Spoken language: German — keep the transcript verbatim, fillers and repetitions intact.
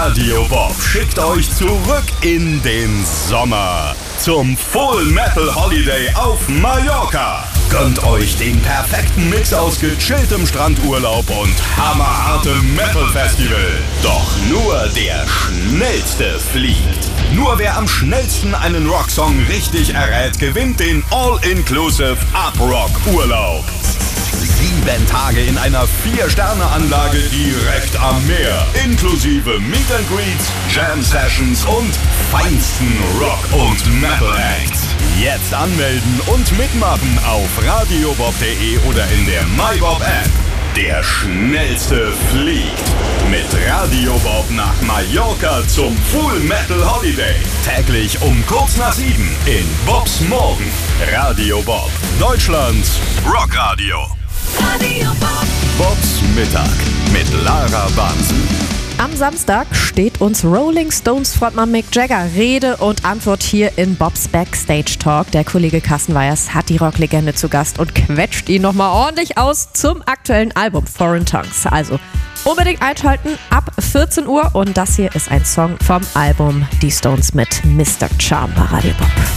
Radio Bob schickt euch zurück in den Sommer zum Full Metal Holiday auf Mallorca. Gönnt euch den perfekten Mix aus gechilltem Strandurlaub und hammerhartem Metal-Festival. Doch nur der Schnellste fliegt. Nur wer am schnellsten einen Rocksong richtig errät, gewinnt den All-Inclusive Up-Rock-Urlaub. Sieben Tage in einer Vier-Sterne-Anlage direkt am Meer. Inklusive Meet and Greets, Jam-Sessions und feinsten Rock- und Metal-Acts. Jetzt anmelden und mitmachen auf radiobob punkt de oder in der MyBob-App. Der Schnellste fliegt mit Radio Bob nach Mallorca zum Full Metal Holiday. Täglich um kurz nach sieben in Bobs Morgen. Radio Bob, Deutschlands Rockradio. Radio Bob. Bobs Mittag mit Lara Bansen. Am Samstag steht uns Rolling Stones Frontmann Mick Jagger Rede und Antwort hier in Bobs Backstage Talk. Der Kollege Carsten Weyers hat die Rocklegende zu Gast und quetscht ihn nochmal ordentlich aus zum aktuellen Album Foreign Tongues. Also unbedingt einschalten ab vierzehn Uhr und das hier ist ein Song vom Album Die Stones mit Mister Charm bei Radio Bob.